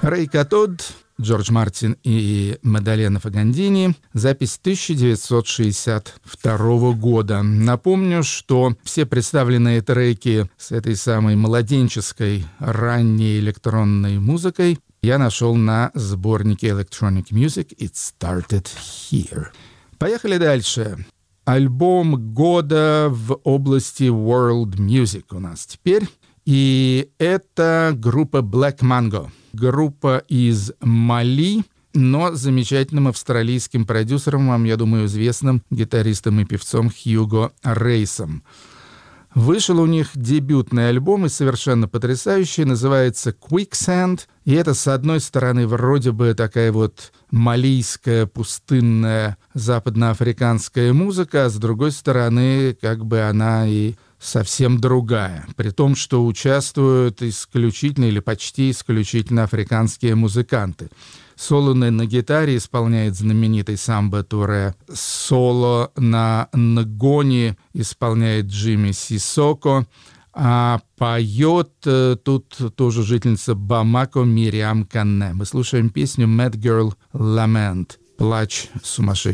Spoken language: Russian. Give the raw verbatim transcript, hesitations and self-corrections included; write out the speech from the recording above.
Рэй Катод, Джордж Мартин и Мадалена Фагандини. Запись тысяча девятьсот шестьдесят второго года. Напомню, что все представленные треки с этой самой младенческой ранней электронной музыкой я нашел на сборнике Electronic Music It Started Here. Поехали дальше. Альбом года в области World Music у нас теперь. И это группа Black Mango. Группа из Мали, но с замечательным австралийским продюсером, вам, я думаю, известным гитаристом и певцом Хьюго Рейсом. Вышел у них дебютный альбом и совершенно потрясающий, называется Quicksand. И это, с одной стороны, вроде бы такая вот малийская, пустынная, западноафриканская музыка, а с другой стороны, как бы она и совсем другая. При том, что участвуют исключительно или почти исключительно африканские музыканты. Соло на гитаре исполняет знаменитый Самба Туре. Соло на нгоне исполняет Джимми Сисоко. А поет э, тут тоже жительница Бамако Мириам Канне. Мы слушаем песню «Mad Girl Lament» — «Плач сумасшедшей